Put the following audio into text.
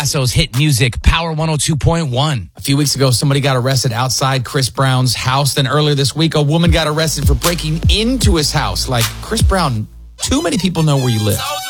Passo's hit music, Power 102.1. A few weeks ago, somebody got arrested outside Chris Brown's house. Then earlier this week, a woman got arrested for breaking into his house. Like, Chris Brown, too many people know where you live.